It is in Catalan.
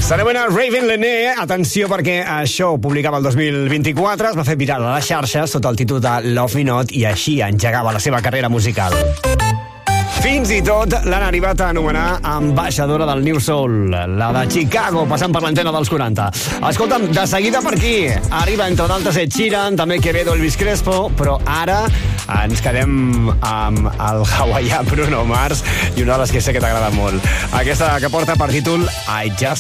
S'anomena Raven Lené. Atenció, perquè això ho publicava el 2024, es va fer viral a les xarxes sota el títol de Love Me Not i així engegava la seva carrera musical. Fins i tot l'han arribat a anomenar ambaixadora del New Soul, la de Chicago, passant per l'antena dels 40. Escolta'm, de seguida per aquí arriba, entre d'altres, Ed Sheeran, també Quevedo, Elvis Crespo, però ara ens quedem amb el hawaià Bruno Mars i una de les que sé que t'agrada molt. Aquesta que porta per títol I Just